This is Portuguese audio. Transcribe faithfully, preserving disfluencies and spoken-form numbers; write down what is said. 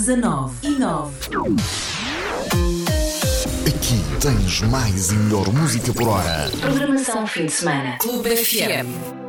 dezanove e nove. Aqui tens mais e melhor música por hora. Programação fim de semana. Clube F M.